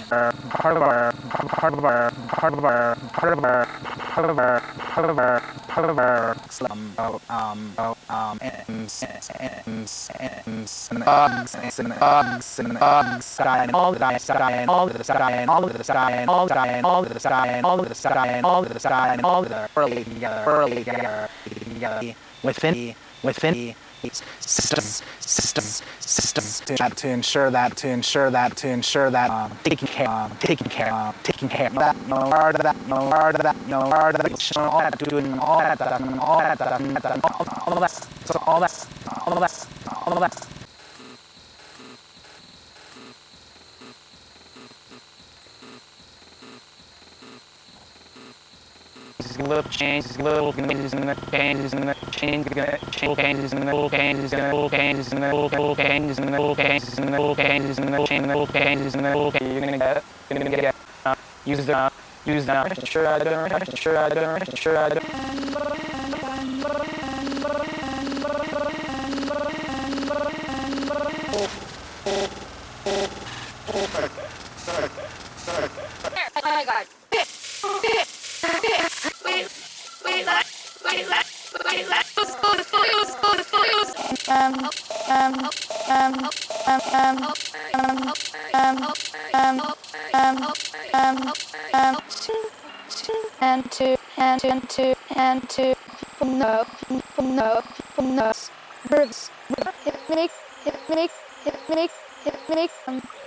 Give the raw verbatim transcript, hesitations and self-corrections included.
hardware, hardware, hardware, hardware, hardware, hardware, hardware, slum, oh, um, oh, um, M's, M's, M's, and bugs, and bugs, and bugs, sky, and all the sky, sky, and all the sky, and all the sky, and all the sky, and all the sky, and all the sky, and all the sky, and all the early together, early together, together, within, within, systems, systems, systems to, to ensure that, to ensure that, to ensure that, um, taking care, um, taking care, um, taking care of that, no part of that, no part of that, no part of that, all that, doing all that, that, all that, that, that, all of that, so all that, all of that, all of that. Little changes, little changes, and the changes, and the changes, change changes, and the little changes, and the little changes, and the little changes, and the little changes, and the little changes, and the little changes, and the little changes, and the little changes. You're gonna get, you're gonna get, uh, use the, uh, use the. Sure I do. Sure I do. Sure I do. Oh my God. Um, um, um, um, um, um, um, um, um, um, um, and to, and to, and to, and to, no, no, no, birds, hypnic, hypnic, hypnic, hypnic,